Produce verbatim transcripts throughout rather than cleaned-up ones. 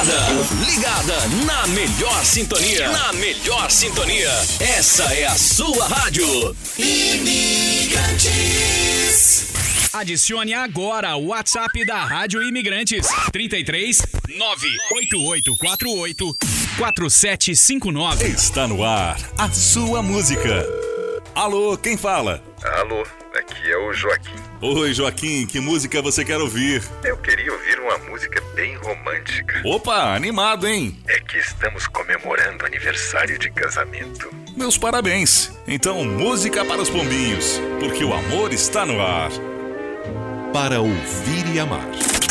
ligada, ligada na melhor sintonia, na melhor sintonia. Essa é a sua rádio Imigrantes. Adicione agora o WhatsApp da Rádio Imigrantes, trinta e três, nove oito oito quatro oito, quatro sete cinco nove. Está no ar a sua música. Alô, quem fala? Alô, aqui é o Joaquim. Oi, Joaquim, que música você quer ouvir? Eu queria ouvir uma música bem romântica. Opa, animado, hein? É que estamos comemorando aniversário de casamento. Meus parabéns. Então, música para os pombinhos, porque o amor está no ar. Para ouvir e amar.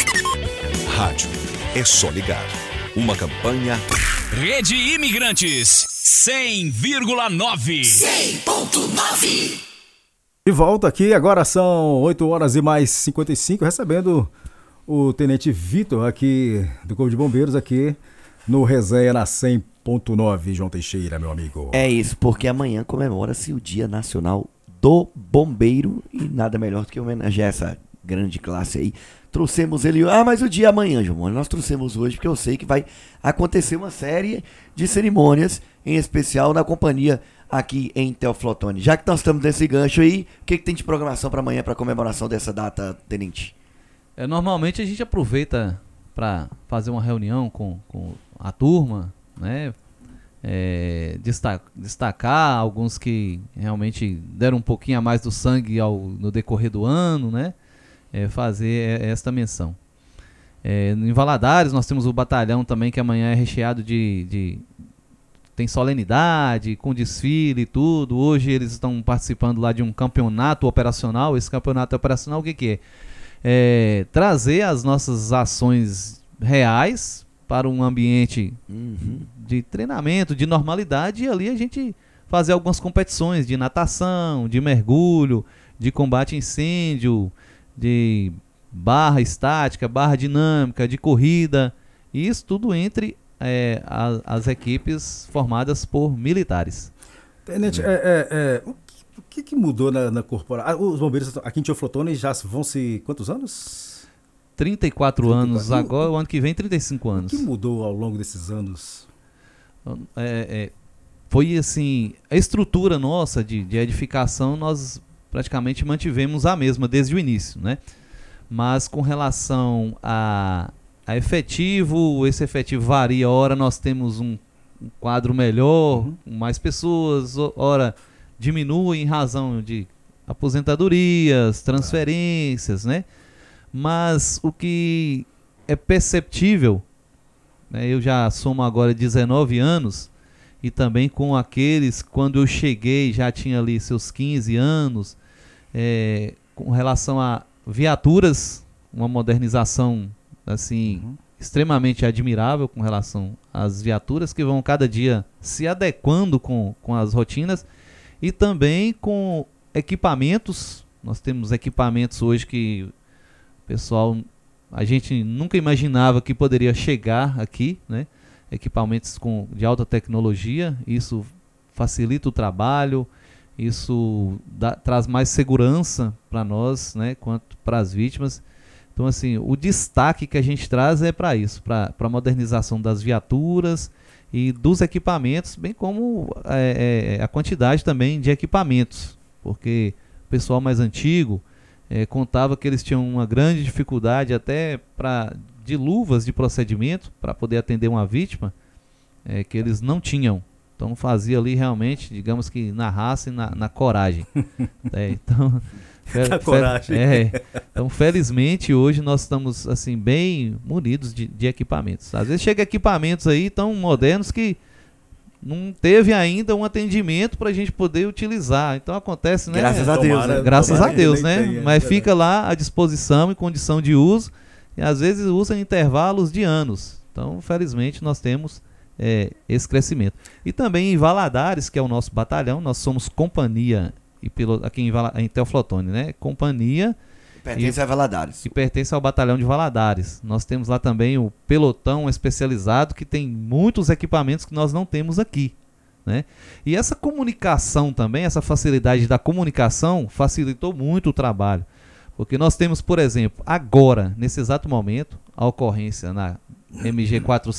Rádio é só ligar. Uma campanha Rede Imigrantes cem vírgula nove. cem ponto nove. De volta aqui, agora são oito horas e mais cinquenta e cinco, recebendo o Tenente Vitor aqui do Corpo de Bombeiros aqui no Resenha na cem ponto nove, João Teixeira, meu amigo. É isso, porque amanhã comemora-se o Dia Nacional do Bombeiro e nada melhor do que homenagear essa grande classe aí. Trouxemos ele, ah, mas o dia amanhã, João, nós trouxemos hoje porque eu sei que vai acontecer uma série de cerimônias, em especial na companhia aqui em Teoflotone. Já que nós estamos nesse gancho aí, o que, que tem de programação para amanhã, para comemoração dessa data, Tenente? É, normalmente a gente aproveita para fazer uma reunião com, com a turma, né? É, destacar, destacar alguns que realmente deram um pouquinho a mais do sangue ao, no decorrer do ano, né? É, fazer esta menção. É, em Valadares nós temos o batalhão também, que amanhã é recheado de, de tem solenidade, com desfile e tudo. Hoje eles estão participando lá de um campeonato operacional. Esse campeonato operacional o que, que é? É trazer as nossas ações reais para um ambiente Uhum. de treinamento, de normalidade, e ali a gente fazer algumas competições de natação, de mergulho, de combate a incêndio, de barra estática, barra dinâmica, de corrida, e isso tudo entre é, a, as equipes formadas por militares. Tenente, é, é, é, o, que, o que que mudou na, na corporação? Ah, os bombeiros aqui em Teoflotone já vão se... quantos anos? trinta e quatro trinta e quatro anos agora, o ano que vem trinta e cinco anos. O que mudou ao longo desses anos? É, é, foi assim, a estrutura nossa de, de edificação nós praticamente mantivemos a mesma desde o início, né? Mas com relação a, a efetivo, esse efetivo varia. Ora nós temos um, um quadro melhor, Uhum. com mais pessoas, ora diminui em razão de aposentadorias, transferências, né? Mas o que é perceptível, né, eu já somo agora dezenove anos, e também com aqueles, quando eu cheguei, já tinha ali seus quinze anos, é, com relação a viaturas, uma modernização assim, Uhum. extremamente admirável com relação às viaturas que vão cada dia se adequando com, com as rotinas, e também com equipamentos. Nós temos equipamentos hoje que o pessoal, a gente nunca imaginava que poderia chegar aqui, né? Equipamentos com, de alta tecnologia. Isso facilita o trabalho, isso dá, traz mais segurança para nós, né, quanto para as vítimas. Então, assim, o destaque que a gente traz é para isso, para a modernização das viaturas e dos equipamentos, bem como é, é, a quantidade também de equipamentos, porque o pessoal mais antigo é, contava que eles tinham uma grande dificuldade até pra, de luvas de procedimento para poder atender uma vítima, é, que eles não tinham. Então fazia ali realmente, digamos que na raça e na, na coragem. É, então, fe, Na coragem. Fe, é, então, felizmente, hoje nós estamos assim bem munidos de, de equipamentos. Às vezes chega equipamentos aí tão modernos que não teve ainda um atendimento para a gente poder utilizar. Então acontece, né? Graças a Deus, né? Graças Tomara a Deus, que né? tenha, Mas é fica lá à disposição, em condição de uso, e às vezes usa em intervalos de anos. Então, felizmente, nós temos é, esse crescimento. E também em Valadares, que é o nosso batalhão, nós somos companhia, e piloto, aqui em, Vala, em Teoflotone, né? Companhia Pertence e, a Valadares. que pertence ao batalhão de Valadares. Nós temos lá também o pelotão especializado, que tem muitos equipamentos que nós não temos aqui, né? E essa comunicação também, essa facilidade da comunicação facilitou muito o trabalho, porque nós temos, por exemplo, agora, nesse exato momento, a ocorrência na M G